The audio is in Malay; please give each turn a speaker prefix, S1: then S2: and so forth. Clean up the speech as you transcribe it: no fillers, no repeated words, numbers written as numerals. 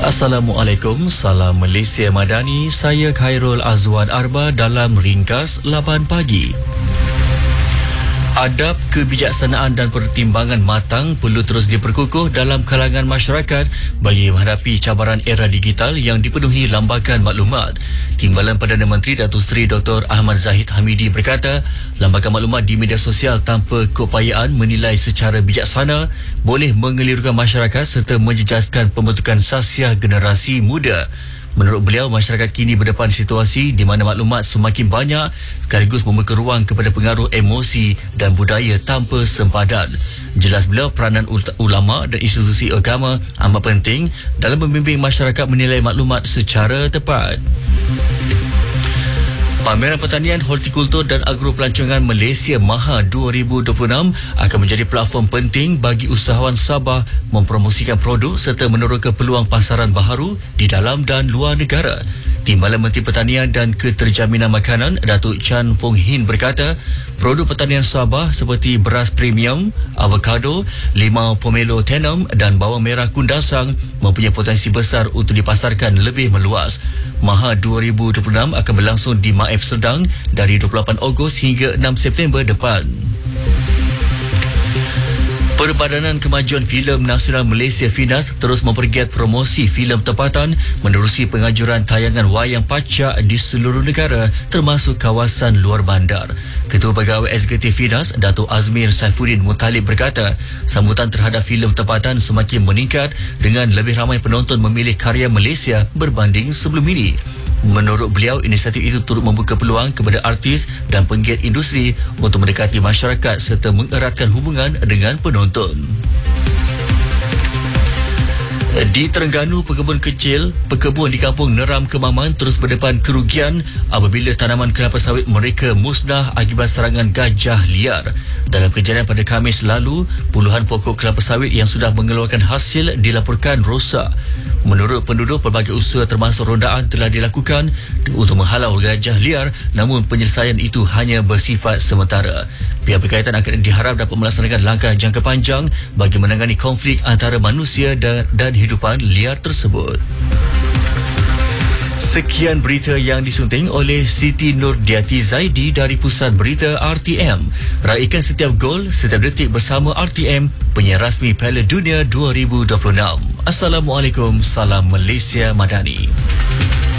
S1: Assalamualaikum, salam Malaysia Madani. Saya Khairul Azwan Arba dalam Ringkas 8 Pagi. Adab, kebijaksanaan dan pertimbangan matang perlu terus diperkukuh dalam kalangan masyarakat bagi menghadapi cabaran era digital yang dipenuhi lambakan maklumat. Timbalan Perdana Menteri Datuk Seri Dr. Ahmad Zahid Hamidi berkata, lambakan maklumat di media sosial tanpa keupayaan menilai secara bijaksana boleh mengelirukan masyarakat serta menjejaskan pembentukan sasiah generasi muda. Menurut beliau, masyarakat kini berdepan situasi di mana maklumat semakin banyak sekaligus membuka ruang kepada pengaruh emosi dan budaya tanpa sempadan. Jelas beliau, peranan ulama dan institusi agama amat penting dalam membimbing masyarakat menilai maklumat secara tepat. Pameran Pertanian, Hortikultur dan Agropelancongan Malaysia MAHA 2026 akan menjadi platform penting bagi usahawan Sabah mempromosikan produk serta meneroka peluang pasaran baharu di dalam dan luar negara. Timbalan Menteri Pertanian dan Keterjaminan Makanan Datuk Chan Fong Hin berkata, produk pertanian Sabah seperti beras premium, avokado, limau pomelo tanam dan bawang merah kundasang mempunyai potensi besar untuk dipasarkan lebih meluas. MAHA 2026 akan berlangsung di Maif Serdang dari 28 Ogos hingga 6 September depan. Perbadanan Kemajuan Filem Nasional Malaysia FINAS terus mempergiat promosi filem tempatan menerusi penganjuran tayangan wayang pacak di seluruh negara termasuk kawasan luar bandar. Ketua Pegawai Eksekutif FINAS, Datuk Azmir Saifuddin Muttalib berkata, sambutan terhadap filem tempatan semakin meningkat dengan lebih ramai penonton memilih karya Malaysia berbanding sebelum ini. Menurut beliau, inisiatif itu turut membuka peluang kepada artis dan penggiat industri untuk mendekati masyarakat serta mengeratkan hubungan dengan penonton. Di Terengganu, pekebun di kampung Neram Kemaman terus berdepan kerugian apabila tanaman kelapa sawit mereka musnah akibat serangan gajah liar. Dalam kejadian pada Khamis lalu, puluhan pokok kelapa sawit yang sudah mengeluarkan hasil dilaporkan rosak. Menurut penduduk, pelbagai usaha termasuk rondaan telah dilakukan untuk menghalau gajah liar, namun penyelesaian itu hanya bersifat sementara. Pihak berkaitan akan diharap dapat melaksanakan langkah jangka panjang bagi menangani konflik antara manusia dan hidupan liar tersebut. Sekian berita yang disunting oleh Siti Nurdiati Zaidi dari Pusat Berita RTM. Raikan setiap gol, setiap detik bersama RTM, penyiar rasmi Piala Dunia 2026. Assalamualaikum, salam Malaysia Madani.